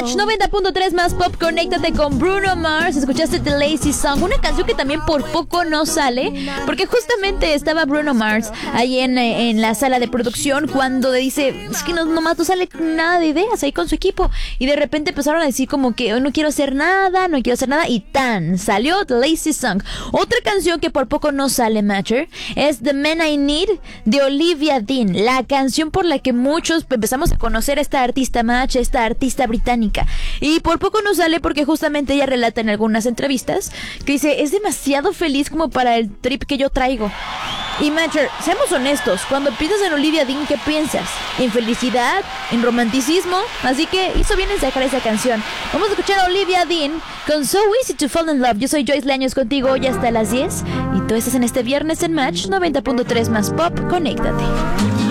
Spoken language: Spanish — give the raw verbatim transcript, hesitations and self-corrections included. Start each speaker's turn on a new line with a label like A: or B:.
A: Match noventa punto tres más pop. Conéctate con Bruno Mars. Escuchaste The Lazy Song, una canción que también por poco no sale, porque justamente estaba Bruno Mars ahí en, en la sala de producción cuando dice, es que no, nomás no sale nada de ideas ahí con su equipo, y de repente empezaron a decir como que hoy no quiero hacer nada, no quiero hacer nada, y tan, salió The Lazy Song. Otra canción que por poco no sale, Matcher, es The Man I Need de Olivia Dean, la canción por la que muchos empezamos a conocer a esta artista Match, esta artista británica, y por poco no sale porque justamente ella relata en algunas entrevistas que dice, es demasiado feliz como para el trip que yo traigo. Y Matcher, seamos honestos, cuando piensas en Olivia Dean, ¿qué piensas? ¿En felicidad? ¿En romanticismo? Así que hizo bien en sacar esa canción. Vamos a escuchar a Olivia Dean con So Easy to Fall in Love. Yo soy Joyce Leaños contigo hoy hasta las diez, y tú estás en este viernes en Match noventa punto tres más pop. Conéctate.